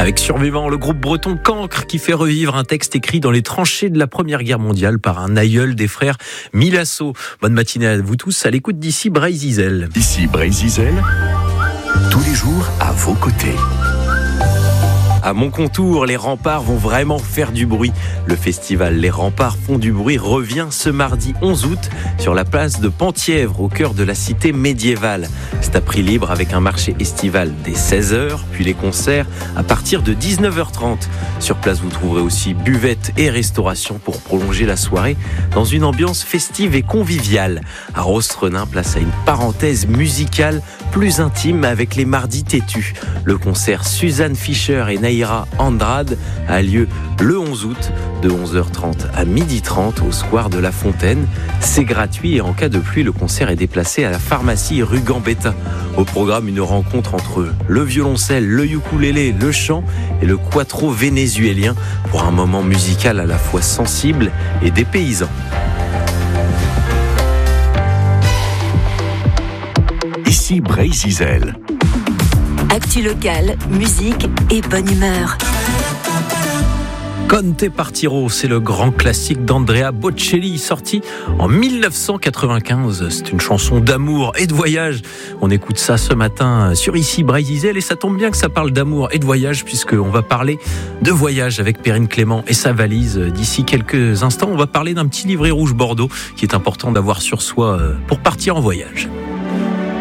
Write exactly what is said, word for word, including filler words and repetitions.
Avec Survivant, le groupe breton Cancre qui fait revivre un texte écrit dans les tranchées de la Première Guerre mondiale par un aïeul des frères Milasso. Bonne matinée à vous tous, à l'écoute d'ici Bray-Zizel. Ici Bray-Zizel, tous les jours à vos côtés. À Moncontour, les remparts vont vraiment faire du bruit. Le festival Les Remparts font du bruit revient ce mardi onze août sur la place de Penthièvre, au cœur de la cité médiévale. C'est à prix libre avec un marché estival dès seize heures, puis les concerts à partir de dix-neuf heures trente. Sur place, vous trouverez aussi buvette et restauration pour prolonger la soirée dans une ambiance festive et conviviale. À Rostrenin, place à une parenthèse musicale plus intime avec les Mardis Têtus. Le concert Suzanne Fischer et Naïra Andrade a lieu le onze août de onze heures trente à midi trente au square de la Fontaine. C'est gratuit et en cas de pluie, le concert est déplacé à la pharmacie rue Gambetta. Au programme, une rencontre entre le violoncelle, le ukulélé, le chant et le quattro vénézuélien pour un moment musical à la fois sensible et dépaysant. Ici Bray-Zizel. Actu locale, musique et bonne humeur. Conte Partiro, c'est le grand classique d'Andrea Bocelli, sorti en dix-neuf cent quatre-vingt-quinze. C'est une chanson d'amour et de voyage. On écoute ça ce matin sur Ici Bray-Zizel et ça tombe bien que ça parle d'amour et de voyage puisqu'on va parler de voyage avec Perrine Clément et sa valise. D'ici quelques instants, on va parler d'un petit livret rouge Bordeaux qui est important d'avoir sur soi pour partir en voyage.